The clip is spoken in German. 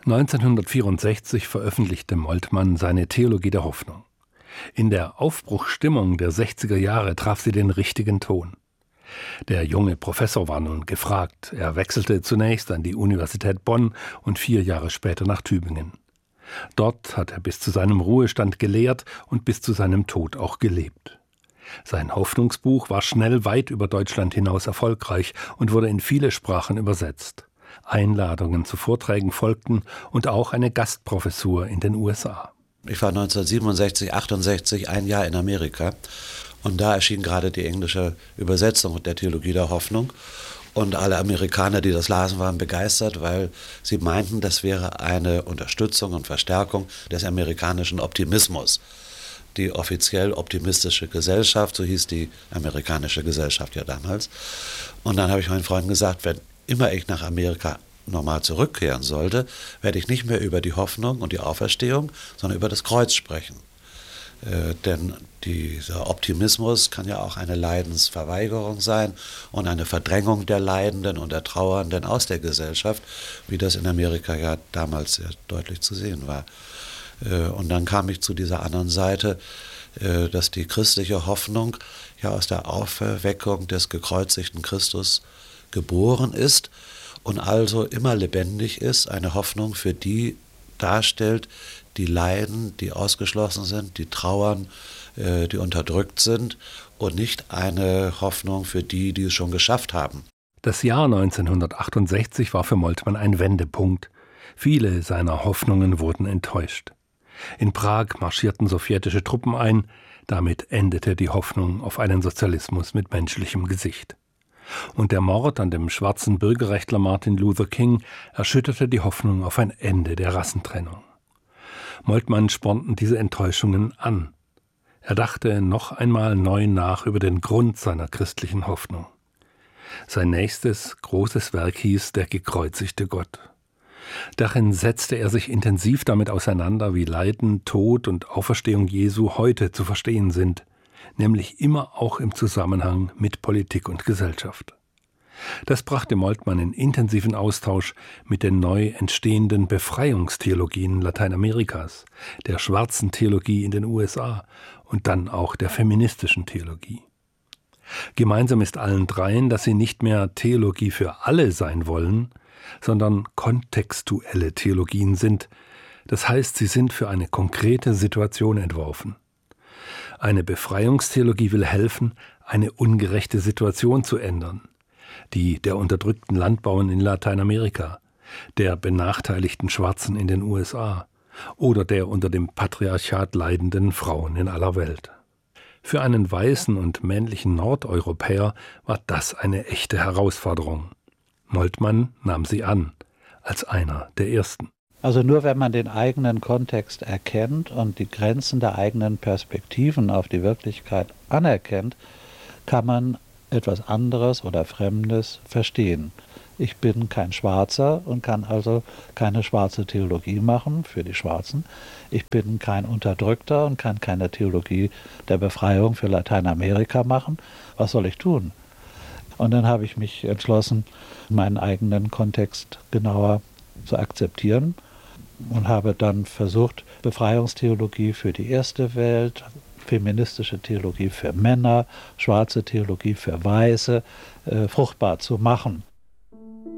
1964 veröffentlichte Moltmann seine Theologie der Hoffnung. In der Aufbruchsstimmung der 60er Jahre traf sie den richtigen Ton. Der junge Professor war nun gefragt. Er wechselte zunächst an die Universität Bonn und 4 Jahre später nach Tübingen. Dort hat er bis zu seinem Ruhestand gelehrt und bis zu seinem Tod auch gelebt. Sein Hoffnungsbuch war schnell weit über Deutschland hinaus erfolgreich und wurde in viele Sprachen übersetzt. Einladungen zu Vorträgen folgten und auch eine Gastprofessur in den USA. Ich war 1967, 68 ein Jahr in Amerika und da erschien gerade die englische Übersetzung der Theologie der Hoffnung. Und alle Amerikaner, die das lasen, waren begeistert, weil sie meinten, das wäre eine Unterstützung und Verstärkung des amerikanischen Optimismus. Die offiziell optimistische Gesellschaft, so hieß die amerikanische Gesellschaft ja damals. Und dann habe ich meinen Freunden gesagt, wenn immer ich nach Amerika nochmal zurückkehren sollte, werde ich nicht mehr über die Hoffnung und die Auferstehung, sondern über das Kreuz sprechen. Denn dieser Optimismus kann ja auch eine Leidensverweigerung sein und eine Verdrängung der Leidenden und der Trauernden aus der Gesellschaft, wie das in Amerika ja damals sehr deutlich zu sehen war. Und dann kam ich zu dieser anderen Seite, dass die christliche Hoffnung ja aus der Auferweckung des gekreuzigten Christus geboren ist und also immer lebendig ist, eine Hoffnung für die darstellt, die leiden, die ausgeschlossen sind, die trauern, die unterdrückt sind und nicht eine Hoffnung für die, die es schon geschafft haben. Das Jahr 1968 war für Moltmann ein Wendepunkt. Viele seiner Hoffnungen wurden enttäuscht. In Prag marschierten sowjetische Truppen ein, damit endete die Hoffnung auf einen Sozialismus mit menschlichem Gesicht. Und der Mord an dem schwarzen Bürgerrechtler Martin Luther King erschütterte die Hoffnung auf ein Ende der Rassentrennung. Moltmann spornten diese Enttäuschungen an. Er dachte noch einmal neu nach über den Grund seiner christlichen Hoffnung. Sein nächstes großes Werk hieß Der gekreuzigte Gott. Darin setzte er sich intensiv damit auseinander, wie Leiden, Tod und Auferstehung Jesu heute zu verstehen sind, nämlich immer auch im Zusammenhang mit Politik und Gesellschaft. Das brachte Moltmann in intensiven Austausch mit den neu entstehenden Befreiungstheologien Lateinamerikas, der schwarzen Theologie in den USA und dann auch der feministischen Theologie. Gemeinsam ist allen dreien, dass sie nicht mehr Theologie für alle sein wollen, sondern kontextuelle Theologien sind. Das heißt, sie sind für eine konkrete Situation entworfen. Eine Befreiungstheologie will helfen, eine ungerechte Situation zu ändern. Die der unterdrückten Landbauern in Lateinamerika, der benachteiligten Schwarzen in den USA oder der unter dem Patriarchat leidenden Frauen in aller Welt. Für einen weißen und männlichen Nordeuropäer war das eine echte Herausforderung. Moltmann nahm sie an, als einer der ersten. Also nur wenn man den eigenen Kontext erkennt und die Grenzen der eigenen Perspektiven auf die Wirklichkeit anerkennt, kann man etwas anderes oder Fremdes verstehen. Ich bin kein Schwarzer und kann also keine schwarze Theologie machen für die Schwarzen. Ich bin kein Unterdrückter und kann keine Theologie der Befreiung für Lateinamerika machen. Was soll ich tun? Und dann habe ich mich entschlossen, meinen eigenen Kontext genauer zu akzeptieren und habe dann versucht, Befreiungstheologie für die erste Welt, feministische Theologie für Männer, schwarze Theologie für Weiße fruchtbar zu machen.